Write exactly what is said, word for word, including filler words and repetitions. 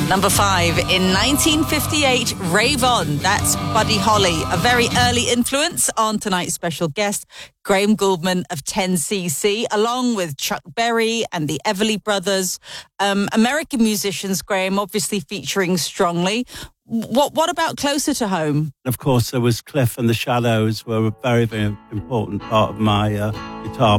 Number five, in nineteen fifty-eight, Rave On. That's Buddy Holly, a very early influence on tonight's special guest, Graham Gouldman of ten C C, along with Chuck Berry and the Everly Brothers. Um, American musicians, Graham, obviously featuring strongly. What what about closer to home? Of course, there was Cliff and the Shadows were a very, very important part of my uh, guitar